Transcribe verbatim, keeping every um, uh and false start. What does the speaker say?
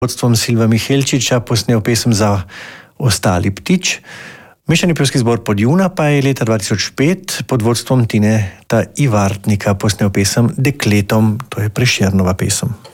vodstvom Silva Mihelčiča posnel pesem Za ostali ptič. Mešani pevski zbor Podjuna pa je leta dva tisoč pet pod vodstvom Tineta Ivartnika posnel pesem Dekletom, to je Prešernova pesem.